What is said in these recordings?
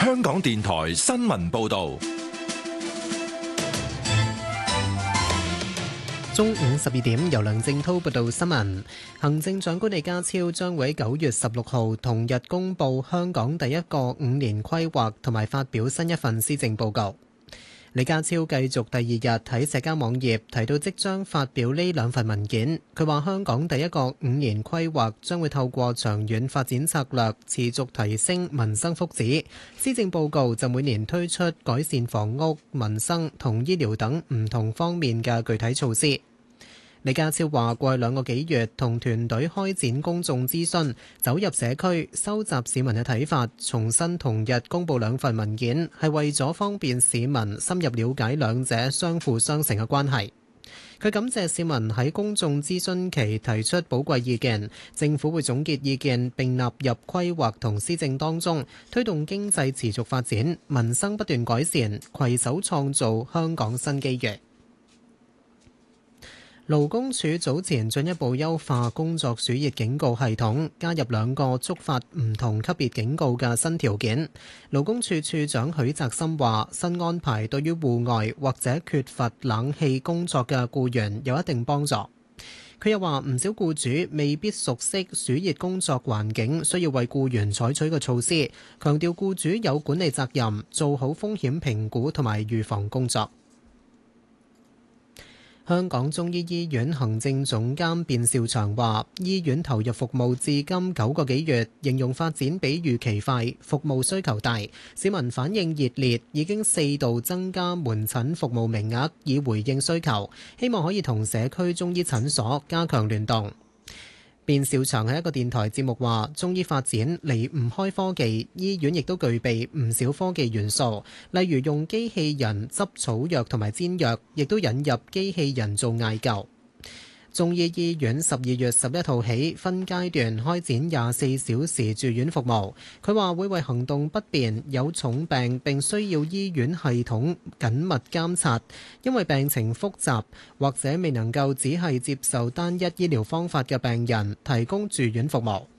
香港電台新聞報道。 中午12點，由梁正濤報道新聞。行政長官李家超將會喺9月16號同日公布香港第一個5年規劃同埋發表新一份施政報告。李家超繼續第二日喺社交網頁提到即將發表呢兩份文件。佢話香港第一個5年規劃將會透過長遠發展策略持續提升民生福祉。施政報告就每年推出改善房屋、民生同醫療等唔同方面嘅具體措施。李家超話：過去2個幾月同團隊開展公眾諮詢，走入社區，收集市民嘅睇法，重新同日公佈兩份文件，係為咗方便市民深入了解兩者相輔相成嘅關係。佢感謝市民喺公眾諮詢期提出寶貴意見，政府會總結意見並納入規劃同施政當中，推動經濟持續發展，民生不斷改善，攜手創造香港新機遇。勞工處早前進一步優化工作暑熱警告系統，加入2個觸發唔同級別警告嘅新條件。勞工處處長許澤森話：新安排對於戶外或者缺乏冷氣工作嘅僱員有一定幫助。佢又話：唔少僱主未必熟悉暑熱工作環境，需要為僱員採取嘅措施。強調僱主有管理責任，做好風險評估同埋預防工作。香港中醫醫院行政總監卞兆祥話：醫院投入服務至今9個幾月，形容發展比預期快，服務需求大，市民反應熱烈，已經4度增加門診服務名額，以回應需求，希望可以同社區中醫診所加強聯動。卞兆祥喺一個電台節目話：中醫發展離唔開科技，醫院亦都具備唔少科技元素，例如用機器人執草藥同埋煎藥，亦都引入機器人做艾灸。中醫醫院12月11號起分階段開展24小時住院服務。佢話會為行動不便、有重病並需要醫院系統緊密監察，因為病情複雜或者未能夠只係接受單一醫療方法嘅病人提供住院服務。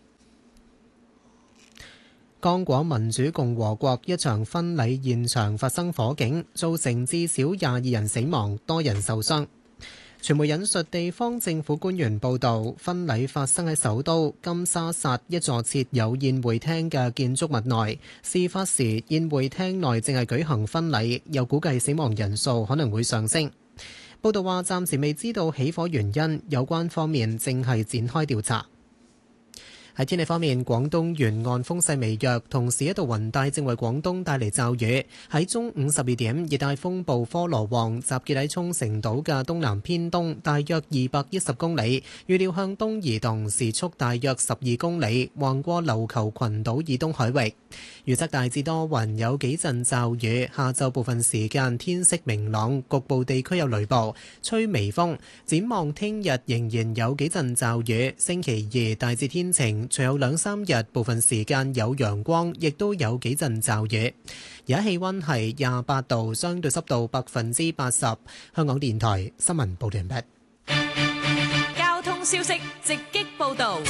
剛果民主共和國一場婚禮現場發生火警，造成至少22人死亡，多人受傷。傳媒引述地方政府官員報導，婚禮發生喺首都金沙薩一座設有宴會廳嘅建築物內。事發時，宴會廳內正係舉行婚禮，又估計死亡人數可能會上升。報導話，暫時未知道起火原因，有關方面正係展開調查。喺天氣方面，廣東沿岸風勢微弱，同時一道雲帶正為廣東帶嚟驟雨。喺中午12點，熱帶風暴科羅旺集結喺沖繩島嘅東南偏東，大約210公里，預料向東移動，時速大約12公里，橫過琉球群島以東海域。預測大致多雲，有幾陣驟雨。下晝部分時間天色明朗，局部地區有雷暴，吹微風。展望聽日仍然有幾陣驟雨。星期2大致天晴，隨後2-3日部分時間有陽光，亦都有幾陣驟雨。而家氣溫係28度，相對濕度80%。香港電台新聞報道完畢。 交通消息直擊報道。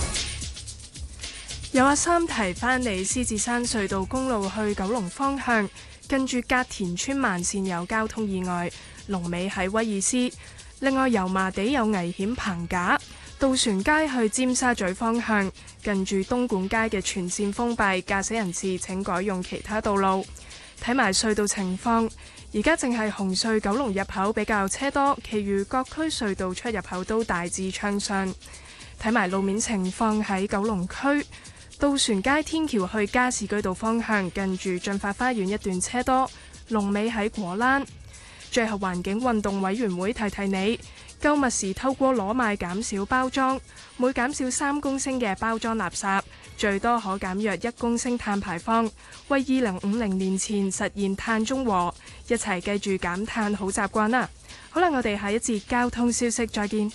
有阿三提返嚟，獅子山隧道公路去九龍方向，近住隔田村慢線有交通意外，龍尾喺威爾斯。另外，油麻地有危險棚架，渡船街去尖沙咀方向，近住東莞街嘅全線封閉，駕駛人士請改用其他道路。睇埋隧道情況，而家淨係紅隧九龍入口比較車多，其餘各區隧道出入口都大致暢順。睇埋路面情況，喺九龍區渡船街天橋去加士居道方向，近住進發花園一段車多，龍尾喺果欄。最後，環境運動委員會提提你，購物時透過攞賣減少包裝，每減少3公升嘅包裝垃圾，最多可減約1公升碳排放，為2050年前實現碳中和。一齊記住減碳好習慣啦！好啦，我哋下一節交通消息再見。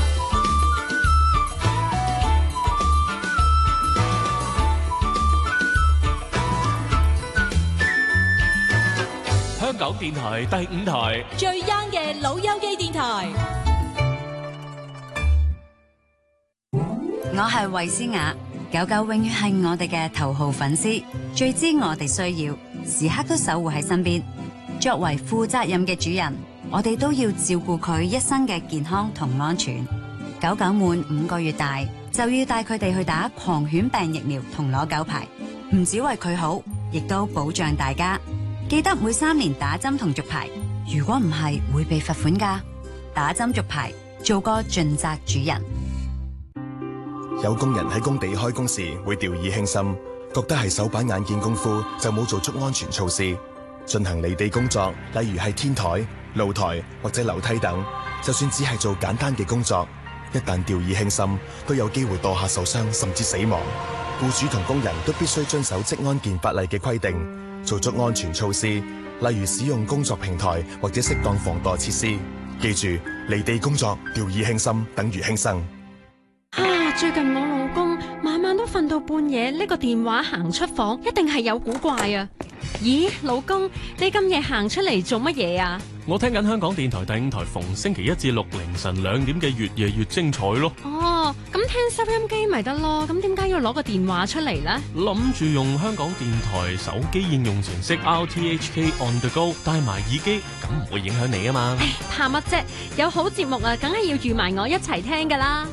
香港電台第5台最 young 嘅老友記電台。 我係衛詩雅， 狗狗永遠係我哋嘅頭號粉絲，最知我哋需要，時刻都守護喺身邊。作為負責任嘅主人，我哋都要照顧佢一生嘅健康同安全。狗狗滿5個月大，就要帶佢哋去打狂犬病疫苗同攞狗牌，唔只為佢好，亦都保障大家。記得每3年打針同續牌，如果唔係會被罰款㗎。打針續牌，做個盡責主人。 有工人喺工地開工時會掉以輕心，覺得係手板眼見功夫，就冇做足安全措施。進行離地工作，例如係天台、露台或者樓梯等，就算只係做簡單嘅工作，一旦掉以輕心，都有機會墮下受傷甚至死亡。僱主同工人都必須遵守職安健法例嘅規定，做足安全措施，例如使用工作平台或者適當防墮設施。記住，離地工作掉以輕心等於輕生。 最近我老公晚晚都瞓到半夜，呢個電話行出房，一定係有古怪啊！咦，老公，你咁夜行出嚟做乜嘢啊？ 我聽緊香港電台第5台逢星期1至6凌晨2點嘅越夜越精彩咯。 哦，咁聽收音機咪得咯，咁點解要攞個電話出嚟呢？ 諗住用香港電台手機應用程式 RTHK On The Go 帶埋耳機，咁唔會影響你啊嘛。 怕乜啫？有好節目啊，梗係要預埋我一齊聽噶啦。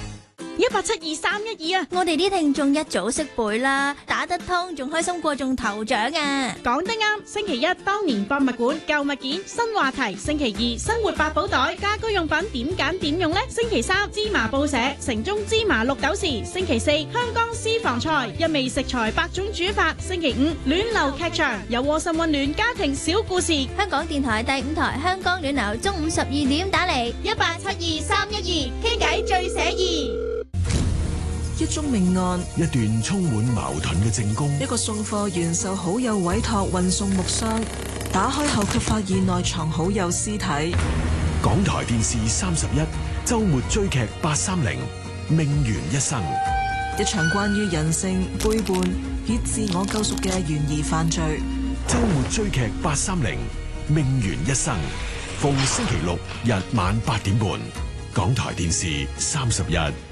1872312啊！我哋啲聽眾一早識背啦，打得通仲開心過中頭獎啊！ 講得啱，星期1當年博物館舊物件新話題，星期2生活百寶袋家居用品點揀點用呢？星期3芝麻報社城中芝麻綠豆豉，星期4香港私房菜一味食材百種煮法，星期5暖流劇場有窩心溫暖家庭小故事。 香港電台第5台香港暖流中午12點打嚟1872312傾偈最寫意。 一宗命案， 一段充滿矛盾嘅證供， 一個送貨員受好友委託運送木箱，打開後卻發現內藏好友屍體。 港台電視31周末追劇830命懸一生， 一場關於人性背叛與自我救贖嘅懸疑犯罪。 周末追劇830命懸一生，逢星期6日晚8點半，港台電視31。